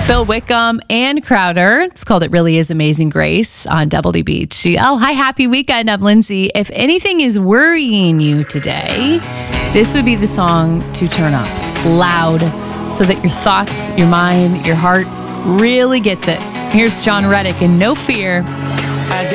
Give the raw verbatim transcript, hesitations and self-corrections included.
Phil Wickham and Crowder. It's called It Really Is Amazing Grace on Double D Beach. Oh, hi, happy weekend. I'm Lindsay. If anything is worrying you today, this would be the song to turn up loud so that your thoughts, your mind, your heart really gets it. Here's John Reddick and No Fear. I